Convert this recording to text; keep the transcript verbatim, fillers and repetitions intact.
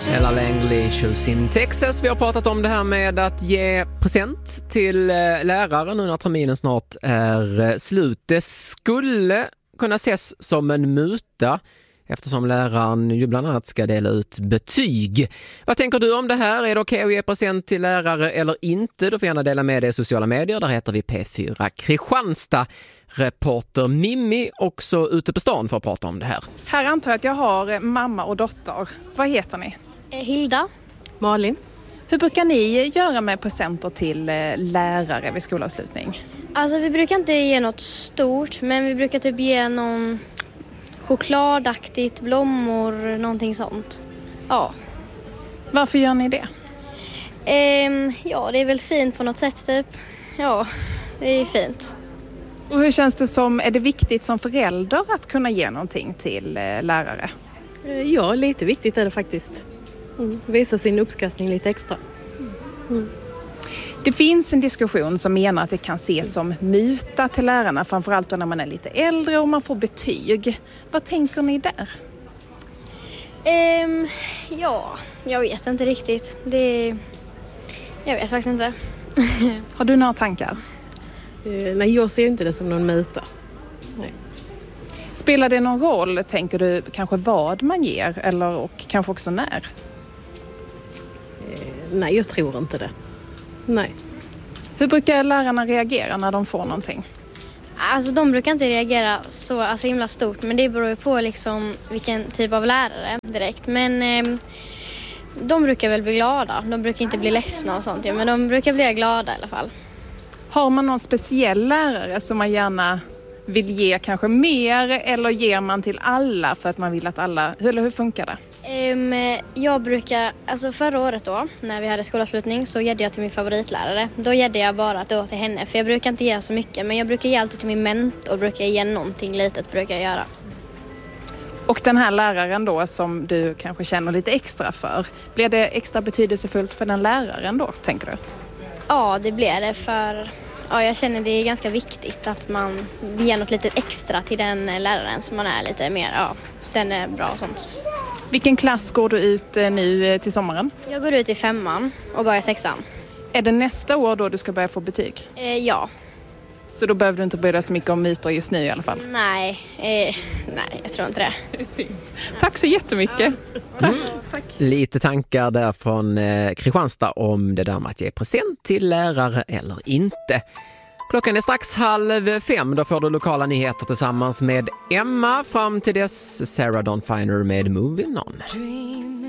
Ella Langley, Shoes in Texas. Vi har pratat om det här med att ge present till lärare nu när terminen snart är slut. Det skulle kunna ses som en muta eftersom läraren ju bland annat ska dela ut betyg. Vad tänker du om det här? Är det okej att ge present till lärare eller inte? Då får gärna dela med det i sociala medier. Där heter vi P fyra Kristianstad. Reporter Mimmi också ute på stan för att prata om det här. Här antar jag att jag har mamma och dotter. Vad heter ni? Hilda. Malin. Hur brukar ni göra med presenter till lärare vid skolavslutning? Alltså vi brukar inte ge något stort, men vi brukar typ ge någon chokladaktigt, blommor, någonting sånt. Ja. Varför gör ni det? Ehm, ja, det är väl fint på något sätt typ. Ja, det är fint. Och hur känns det som, är det viktigt som förälder att kunna ge någonting till lärare? Ja, lite viktigt är det faktiskt. Mm. Visa sin uppskattning lite extra. Mm. Det finns en diskussion som menar att det kan ses som muta till lärarna, framförallt när man är lite äldre och man får betyg. Vad tänker ni där? Um, ja, jag vet inte riktigt. Det, jag vet faktiskt inte. Har du några tankar? Uh, nej, jag ser inte det som någon muta. Nej. Spelar det någon roll, tänker du, kanske vad man ger eller och kanske också när? Uh, nej, jag tror inte det. Nej. Hur brukar lärarna reagera när de får någonting? Alltså de brukar inte reagera så alltså, himla stort, men det beror ju på liksom vilken typ av lärare direkt. Men eh, de brukar väl bli glada. De brukar inte bli ledsna och sånt, ja, men de brukar bli glada i alla fall. Har man någon speciell lärare som man gärna vill ge kanske mer, eller ger man till alla för att man vill att alla, eller hur funkar det? Um, jag brukar, alltså förra året då, när vi hade skolavslutning så gedde jag till min favoritlärare. Då gedde jag bara då till henne, för jag brukar inte ge så mycket, men jag brukar ge alltid till min mentor och brukar ge någonting litet brukar jag göra. Och den här läraren då som du kanske känner lite extra för, blir det extra betydelsefullt för den läraren då, tänker du? Ja, det blir det, för ja, jag känner det är ganska viktigt att man ger något lite extra till den läraren som man är lite mer, ja, den är bra och sånt. Vilken klass går du ut nu till sommaren? Jag går ut i femman och börjar sexan. Är det nästa år då du ska börja få betyg? Eh, ja. Så då behöver du inte börja så mycket om myter just nu i alla fall? Nej, eh, nej jag tror inte det. Fint. Tack så jättemycket. Ja. Mm. Tack. Lite tankar där från eh, Kristianstad om det där med att ge present till lärare eller inte. Klockan är strax halv fem, då får du lokala nyheter tillsammans med Emma. Fram till dess Sarah Dawn Finer med Moving On.